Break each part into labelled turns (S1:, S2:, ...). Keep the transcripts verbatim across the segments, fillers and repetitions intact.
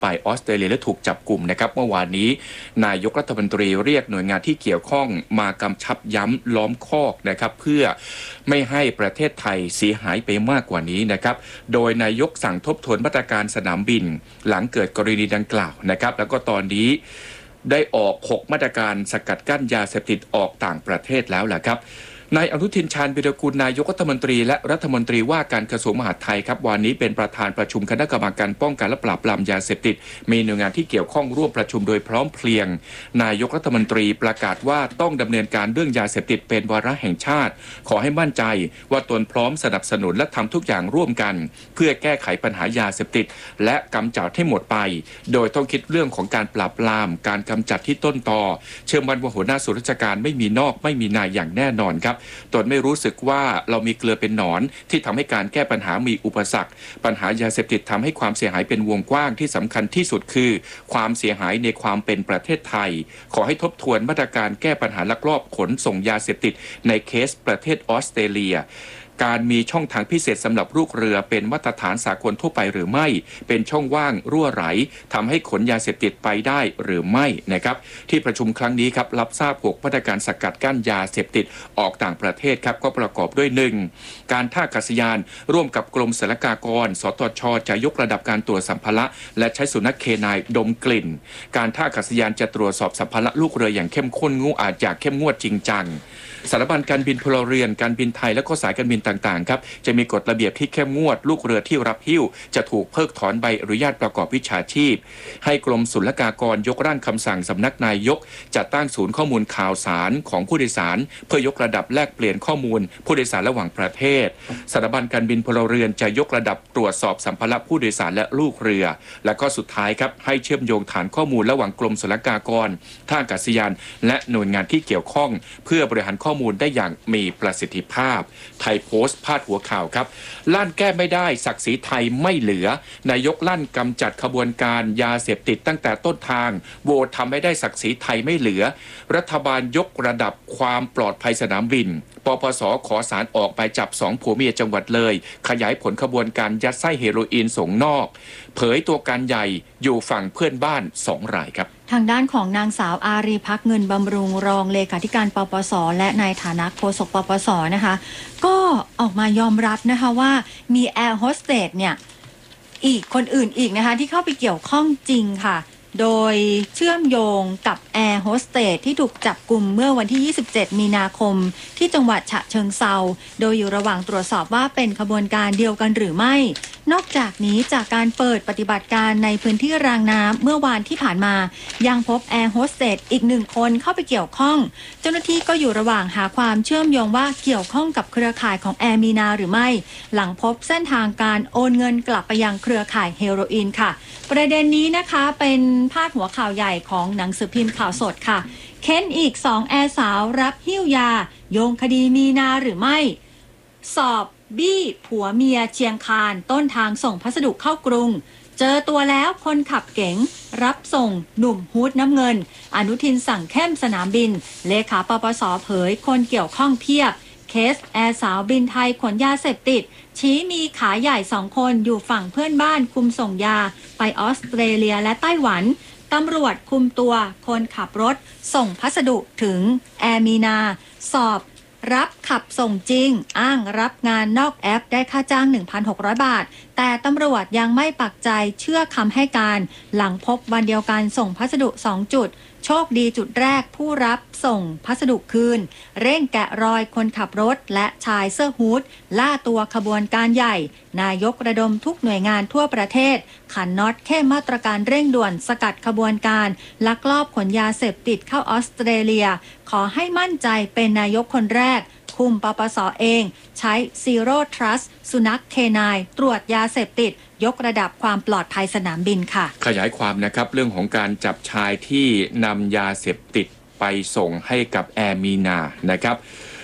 S1: ไปออสเตรเลียและถูกจับกลุ่มนะครับเมื่อวานนี้นายกรัฐมนตรีเรียกหน่วยงานที่เกี่ยวข้องมากำชับย้ำล้อมคอกนะครับเพื่อไม่ให้ประเทศไทยเสียหายไปมากกว่านี้นะครับโดยนายกสั่งทบทวนมาตรการสนามบินหลังเกิดกรณีดังกล่าวนะครับแล้วก็ตอนนี้ได้ออกหกมาตรการสกัดกั้นยาเสพติดออกต่างประเทศแล้วแหละครับนายอนุทินชาญวิรากูลนายกรัฐมนตรีและรัฐมนตรีว่าการกระทรวงมหาดไทยครับวันนี้เป็นประธานประชุมคณะกรรมการป้องกันและปราบปรามยาเสพติดมีหน่วยงานที่เกี่ยวข้องร่วมประชุมโดยพร้อมเพรียงนายกรัฐมนตรีประกาศว่าต้องดำเนินการเรื่องยาเสพติดเป็นวาระแห่งชาติขอให้มั่นใจว่าตนพร้อมสนับสนุนและทำทุกอย่างร่วมกันเพื่อแก้ไขปัญหายาเสพติดและกำจัดให้หมดไปโดยต้องคิดเรื่องของการปราบปรามการกำจัดที่ต้นตอเชื่อมั่นว่าหัวหน้าส่วนราชการไม่มีนอกไม่มีในอย่างแน่นอนครับตนไม่รู้รู้สึกว่าเรามีเกลือเป็นหนอนที่ทำให้การแก้ปัญหามีอุปสรรคปัญหายาเสพติดทำให้ความเสียหายเป็นวงกว้างที่สำคัญที่สุดคือความเสียหายในความเป็นประเทศไทยขอให้ทบทวนมาตรการแก้ปัญหาลักลอบขนส่งยาเสพติดในเคสประเทศออสเตรเลียการมีช่องทางพิเศษสำหรับลูกเรือเป็นมาตรฐานสากลทั่วไปหรือไม่เป็นช่องว่างรั่วไหลทำให้ขนยาเสพติดไปได้หรือไม่นะครับที่ประชุมครั้งนี้ครับรับทราบหกมาตรการสกัดกั้นยาเสพติดออกต่างประเทศครับก็ประกอบด้วย หนึ่ง การท่าอากาศยานร่วมกับกรมศุลกากรสตช.จะยกระดับการตรวจสัมภาระและใช้สุนัขเคนายดมกลิ่นการท่าอากาศยานจะตรวจสอบสัมภาระลูกเรืออย่างเข้มข้นงูอาจจะเข้มงวดจริงจังสถาบันการบินพลเรือนการบินไทยและก็สายการบินต่างๆครับจะมีกฎระเบียบที่เข้มงวดลูกเรือที่รับหิ้วจะถูกเพิกถอนใบอนุญาตประกอบวิชาชีพให้กรมศุลกากรยกร่างคำสั่งสำนักนายกจัดตั้งศูนย์ข้อมูลข่าวสารของผู้โดยสารเพื่อยกระดับแลกเปลี่ยนข้อมูลผู้โดยสารระหว่างประเทศสถาบันการบินพลเรือนจะยกระดับตรวจสอบสัมภาระผู้โดยสารและลูกเรือและก็สุดท้ายครับให้เชื่อมโยงฐานข้อมูลระหว่างกรมศุลกากรท่าอากาศยานและหน่วยงานที่เกี่ยวข้องเพื่อบริหารข้อมูลได้อย่างมีประสิทธิภาพไทยโพสต์พาดหัวข่าวครับลั่นแก้ไม่ได้ศักดิ์ศรีไทยไม่เหลือนายกลั่นกำจัดขบวนการยาเสพติดตั้งแต่ต้นทางโหวตทำไม่ได้ศักดิ์ศรีไทยไม่เหลือรัฐบาลยกระดับความปลอดภัยสนามบินปปส.ขอศาลออกไปจับสองผัวเมียจังหวัดเลยขยายผลขบวนการยัดไส้เฮโรอีนส่งนอกเผยตัวการใหญ่อยู่ฝั่งเพื่อนบ้านสองรายครับ
S2: ทางด้านของนางสาวอารีภักดิ์เงินบำรุงรองเลขาธิการปปส.และในฐานะโฆษกปปส.นะคะก็ออกมายอมรับนะคะว่ามีแอร์โฮสเตสเนี่ยอีกคนอื่นอีกนะคะที่เข้าไปเกี่ยวข้องจริงค่ะโดยเชื่อมโยงกับแอร์โฮสเตสที่ถูกจับกุมเมื่อวันที่ยี่สิบเจ็ดมีนาคมที่จังหวัดฉะเชิงเทราโดยอยู่ระหว่างตรวจสอบว่าเป็นขบวนการเดียวกันหรือไม่นอกจากนี้จากการเปิดปฏิบัติการในพื้นที่รางน้ำเมื่อวานที่ผ่านมายังพบแอร์โฮสเตสอีกหนึ่งคนเข้าไปเกี่ยวข้องเจ้าหน้าที่ก็อยู่ระหว่างหาความเชื่อมโยงว่าเกี่ยวข้องกับเครือข่ายของแอร์มีนาหรือไม่หลังพบเส้นทางการโอนเงินกลับไปยังเครือข่ายเฮโรอีนค่ะประเด็นนี้นะคะเป็นพาดหัวข่าวใหญ่ของหนังสือพิมพ์ข่าวสดค่ะเค้นอีกสองแอร์สาวรับหิ้วยาโยงคดีมีนาหรือไม่สอบบี้ผัวเมียเชียงคานต้นทางส่งพัสดุเข้ากรุงเจอตัวแล้วคนขับเก๋งรับส่งหนุ่มฮูดน้ำเงินอนุทินสั่งเข้มสนามบินเลขาปปส.เผยคนเกี่ยวข้องเพียบเคสแอร์สาวบินไทยขนยาเสพติดชี้มีขาใหญ่สองคนอยู่ฝั่งเพื่อนบ้านคุมส่งยาไปออสเตรเลียและไต้หวันตำรวจคุมตัวคนขับรถส่งพัสดุถึงแอร์มีนาสอบรับขับส่งจริงอ้างรับงานนอกแอปได้ค่าจ้าง หนึ่งพันหกร้อย บาทแต่ตำรวจยังไม่ปักใจเชื่อคำให้การหลังพบวันเดียวกันส่งพัสดุสองจุดโชคดีจุดแรกผู้รับส่งพัสดุคืนเร่งแกะรอยคนขับรถและชายเสื้อฮู้ดล่าตัวขบวนการใหญ่นายกระดมทุกหน่วยงานทั่วประเทศขันน็อตเข้มมาตรการเร่งด่วนสกัดขบวนการลักลอบขนยาเสพติดเข้าออสเตรเลียขอให้มั่นใจเป็นนายกคนแรกคุมปปส.เองใช้ Zero Trust สุนัขเคนายตรวจยาเสพติดยกระดับความปลอดภัยสนามบินค่ะ
S1: ขยายความนะครับเรื่องของการจับชายที่นำยาเสพติดไปส่งให้กับแอร์มีนานะครับ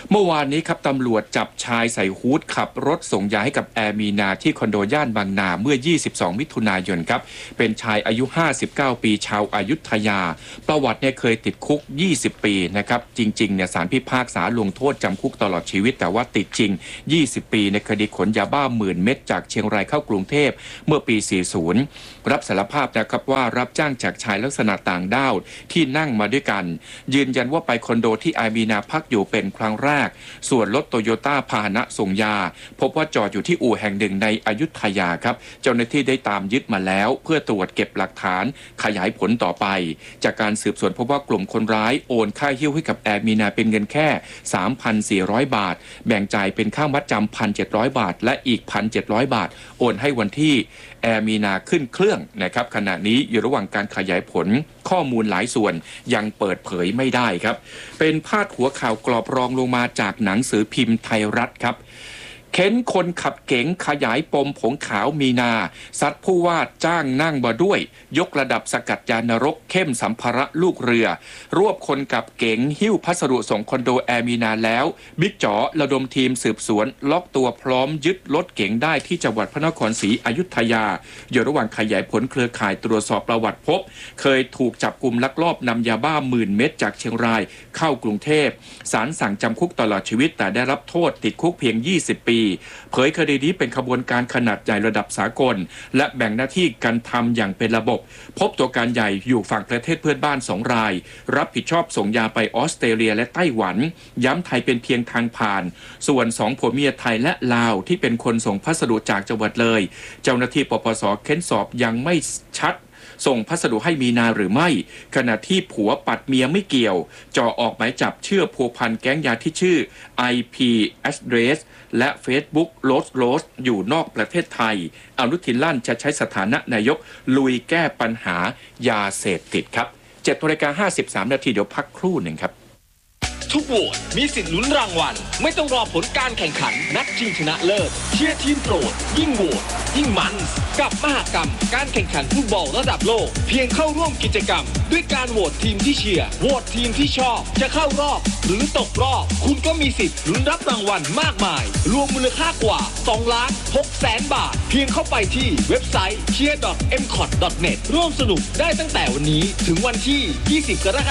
S1: เมื่อวานนี้ครับตำรวจจับชายใส่ฮู้ดขับรถส่งยาให้กับแอร์มีนาที่คอนโดย่านบางนาเมื่อ ยี่สิบสอง มิถุนายนครับเป็นชายอายุ ห้าสิบเก้า ปีชาวอยุธยาประวัติเนี่ยเคยติดคุก ยี่สิบ ปีนะครับจริงๆเนี่ยศาลพิพากษาลงโทษจำคุกตลอดชีวิตแต่ว่าติดจริง ยี่สิบ ปีในคดีขนยาบ้าหมื่นเม็ดจากเชียงรายเข้ากรุงเทพเมื่อปี สี่สิบ รับสารภาพนะครับว่ารับจ้างจากชายลักษณะต่างด้าวที่นั่งมาด้วยกันยืนยันว่าไปคอนโดที่แอร์มีนาพักอยู่เป็นครั้งแรกส่วนรถโตโยต้าพาหนะส่งยาพบว่าจอดอยู่ที่อู่แห่งหนึ่งในอยุธยาครับเจ้าหน้าที่ได้ตามยึดมาแล้วเพื่อตรวจเก็บหลักฐานขยายผลต่อไปจากการสืบสวนพบว่ากลุ่มคนร้ายโอนค่าหิ้วให้กับแอร์มีนาเป็นเงินแค่ สามพันสี่ร้อย บาทแบ่งจ่ายเป็นค่ามัดจำ หนึ่งพันเจ็ดร้อย บาทและอีก หนึ่งพันเจ็ดร้อย บาทโอนให้วันที่แอร์มีนาขึ้นเครื่องนะครับขณะนี้อยู่ระหว่างการขยายผลข้อมูลหลายส่วนยังเปิดเผยไม่ได้ครับเป็นพาดหัวข่าวกรอบรองลงมาจากหนังสือพิมพ์ไทยรัฐครับเค้นคนขับเก๋งขยายปมผงขาวมีนาซัดผู้ว่าจ้างนั่งมาด้วยยกระดับสกัดยานรกเข้มสัมภาระลูกเรือรวบคนกับเก๋งหิ้วพัสดุส่งคอนโดแอร์มีนาแล้วบิ๊กจ๋อระดมทีมสืบสวนล็อกตัวพร้อมยึดรถเก๋งได้ที่จังหวัดพระนครศรีอยุธยาอยู่ระหว่างขยายผลเครือข่ายตรวจสอบประวัติพบเคยถูกจับกุมลักลอบนำยาบ้าหมื่นเม็ดจากเชียงรายเข้ากรุงเทพศาลสั่งจำคุกตลอดชีวิตแต่ได้รับโทษติดคุกเพียงยี่สิบปีเผยคดีนี้เป็นขบวนการขนาดใหญ่ระดับสากลและแบ่งหน้าที่กันทำอย่างเป็นระบบพบตัวการใหญ่อยู่ฝั่งประเทศเพื่อนบ้านสองรายรับผิดชอบส่งยาไปออสเตรเลียและไต้หวันย้ำไทยเป็นเพียงทางผ่านส่วนสองผัวเมียไทยและลาวที่เป็นคนส่งพัสดุจากจังหวัดเลยเจ้าหน้าที่ปปส.เค้นสอบยังไม่ชัดส่งพัสดุให้มีนาหรือไม่ขณะที่ผัวปัดเมียไม่เกี่ยวจ่อออกหมายจับเชื่อพัวพันแก๊งยาที่ชื่อ ไอ พี Address และ Facebook โรสโรสอยู่นอกประเทศไทยอนุทินลั่นจะใช้สถานะนายกลุยแก้ปัญหายาเสพติดครับ เจ็ดนาฬิกาห้าสิบสามนาทีเดี๋ยวพักครู่หนึ่งครับ
S3: ทุกโหวตมีสิทธิ์ลุ้นรางวัลไม่ต้องรอผลการแข่งขันนัดชิงชนะเลิศเชียร์ทีมโปรดยิ่งโหวตยิ่งมันกับมหกรรมการแข่งขันฟุตบอลระดับโลกเพียงเข้าร่วมกิจกรรมด้วยการโหวตทีมที่เชียร์โหวตทีมที่ชอบจะเข้ารอบหรือตกรอบคุณก็มีสิทธิ์ลุ้นรับรางวัลมากมายรวมมูลค่ากว่าสองล้านหกแสนบาทเพียงเข้าไปที่เว็บไซต์ เชียร์ ดอท เอ็ม คอท ดอท เน็ต ร่วมสนุกได้ตั้งแต่วันนี้ถึงวันที่ยี่สิบกรกฎาคม